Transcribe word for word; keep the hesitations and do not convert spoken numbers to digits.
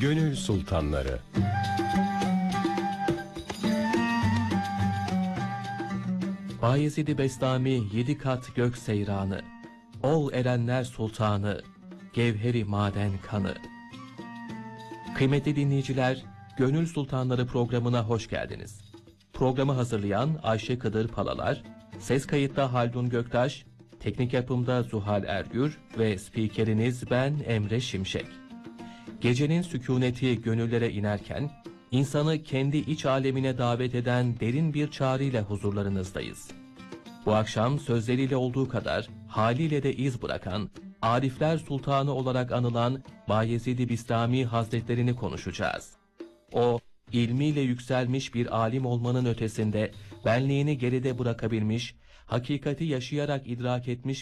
Gönül Sultanları. Bayezid-i Bestami yedi kat gök seyranı, ol erenler sultanı, gevheri maden kanı. Kıymetli dinleyiciler, Gönül Sultanları programına hoş geldiniz. Programı hazırlayan Ayşe Kıdır Palalar, ses kayıtta Haldun Göktaş, teknik yapımda Zuhal Ergür ve spikeriniz ben Emre Şimşek. Gecenin sükuneti gönüllere inerken, insanı kendi iç alemine davet eden derin bir çağrıyla huzurlarınızdayız. Bu akşam sözleriyle olduğu kadar haliyle de iz bırakan, Arifler Sultanı olarak anılan Bayezid-i Bistami Hazretlerini konuşacağız. O, ilmiyle yükselmiş bir alim olmanın ötesinde benliğini geride bırakabilmiş, hakikati yaşayarak idrak etmiş